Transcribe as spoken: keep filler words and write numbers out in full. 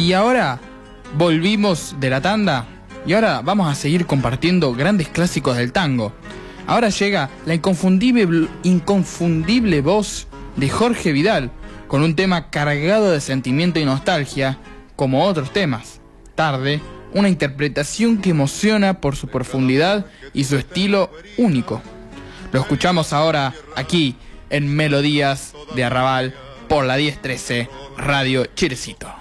Y ahora volvimos de la tanda y ahora vamos a seguir compartiendo grandes clásicos del tango. Ahora llega la inconfundible, inconfundible voz de Jorge Vidal con un tema cargado de sentimiento y nostalgia, como otros temas. Tarde, una interpretación que emociona por su profundidad y su estilo único. Lo escuchamos ahora aquí en Melodías de Arrabal por la diez trece Radio Chilecito.